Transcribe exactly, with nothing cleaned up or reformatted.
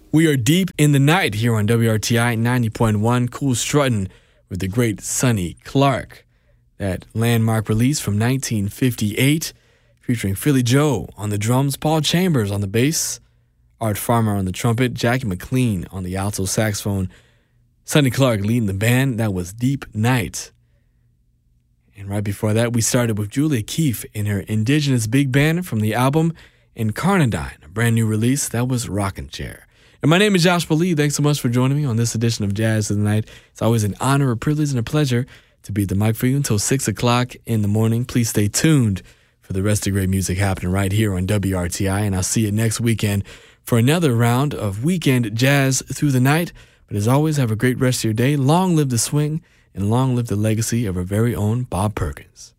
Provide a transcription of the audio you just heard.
We are deep in the night here on W R T I ninety point one. Cool strutting with the great Sonny Clark. That landmark release from nineteen fifty-eight, featuring Philly Joe on the drums, Paul Chambers on the bass, Art Farmer on the trumpet, Jackie McLean on the alto saxophone, Sonny Clark leading the band. That was Deep Night. And right before that, we started with Julia Keefe in her indigenous big band from the album Incarnadine, a brand new release. That was Rockin' Chair. And my name is Joshua Lee. Thanks so much for joining me on this edition of Jazz of the Night. It's always an honor, a privilege, and a pleasure to be at the mic for you until six o'clock in the morning. Please stay tuned for the rest of the great music happening right here on W R T I. And I'll see you next weekend for another round of weekend jazz through the night. But as always, have a great rest of your day. Long live the swing, and long live the legacy of our very own Bob Perkins.